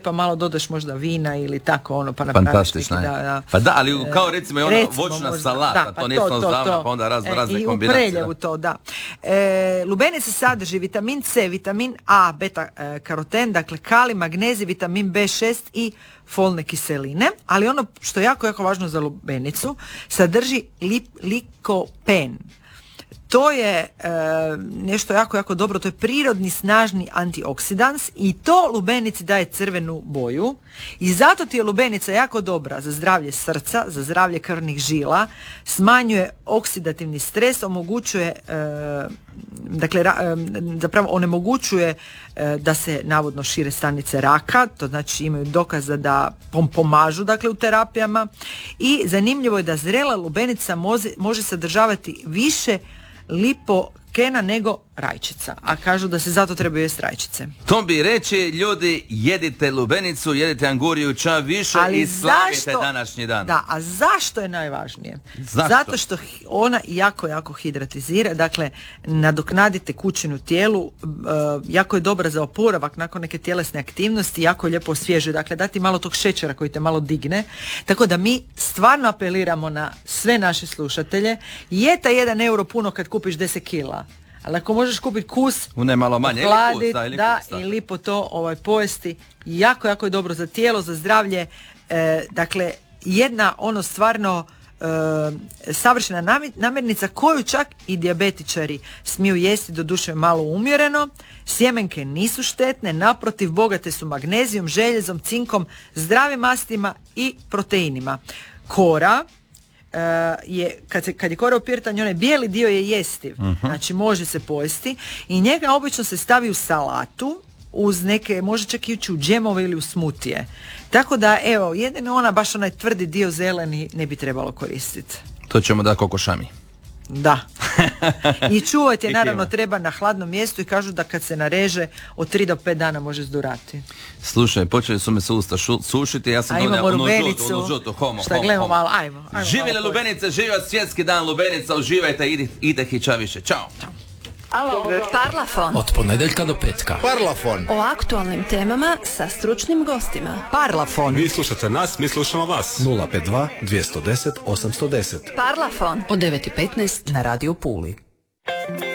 pa malo dodaš možda vina ili tako ono, pa napraviš. Fantastično, Pa da, ali kao recimo ona voćna možda, salata, to nije samo zdravna, pa onda razne kombinacije. I u preljevu to, da. Lubenica sadrži vitamin C, vitamin A, beta karoten, dakle kali, magnezij, vitamin B6 i folne kiseline, ali ono što je jako, jako važno za lubenicu, sadrži likopen. To je nešto jako, jako dobro, to je prirodni snažni antioksidans i to lubenici daje crvenu boju i zato ti je lubenica jako dobra za zdravlje srca, za zdravlje krvnih žila, smanjuje oksidativni stres, omogućuje, zapravo onemogućuje da se navodno šire stanice raka, to znači imaju dokaza da pomažu dakle u terapijama i zanimljivo je da zrela lubenica može sadržavati više lipokena nego rajčica, a kažu da se zato trebaju jesti rajčice. To bi reći, ljudi, jedite lubenicu, jedite anguriju ča više i slavite današnji dan. Da, a zašto je najvažnije? Zašto? Zato što ona jako, jako hidratizira, dakle nadoknadi tekućinu tijelu, jako je dobra za oporavak nakon neke tjelesne aktivnosti, jako je lijepo osvježuje, dakle dati malo tog šećera koji te malo digne, tako da mi stvarno apeliramo na sve naše slušatelje, je taj 1 euro puno kad kupiš 10 kila. Ali ako možeš kupiti kus, malo manje, ili po to pojesti, jako, jako je dobro za tijelo, za zdravlje. Dakle, jedna ono stvarno savršena namirnica koju čak i dijabetičari smiju jesti, doduše malo umjereno. Sjemenke nisu štetne, naprotiv bogate su magnezijom, željezom, cinkom, zdravim mastima i proteinima. Kora je, kad je kora u piretanju, onaj bijeli dio je jestiv, znači može se pojesti i njega obično se stavi u salatu uz neke, može čak ići u džemove ili u smutije. Tako da, evo, jedino ona, baš onaj tvrdi dio zeleni ne bi trebalo koristiti. To ćemo da kokošami. Da. I čuvati je naravno treba na hladnom mjestu i kažu da kad se nareže od 3 do 5 dana može zdurati. Slušaj, počeli su me se usta sušiti, ja sam donio onu žutu, homo. Malo, ajmo. Živjeli lubenice, živio svjetski dan lubenica, uživajte, idete hića više. Ćao. Parlafon. Od ponedjeljka do petka. Parlafon. O aktualnim temama sa stručnim gostima. Parlafon. Vi slušate nas, mi slušamo vas. 052 210 810. Parlafon. Od 9:15 na Radio Puli.